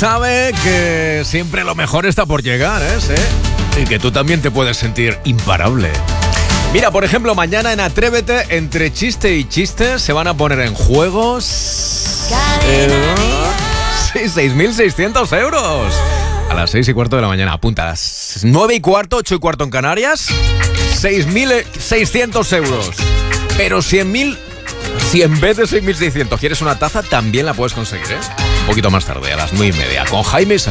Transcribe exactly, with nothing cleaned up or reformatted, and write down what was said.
sabe que siempre lo mejor está por llegar, ¿eh? ¿Sí? Y que tú también te puedes sentir imparable. Mira, por ejemplo, mañana en Atrévete, entre chiste y chiste, se van a poner en juego eh, seis mil seiscientos euros. A las seis y cuarto de la mañana, apunta, a las nueve y cuarto, ocho y cuarto en Canarias, seis mil seiscientos euros. Pero cien mil, si en vez de seis mil seiscientos quieres una taza, también la puedes conseguir, ¿eh? Un poquito más tarde, a las nueve y media, con Jaime y Sergio.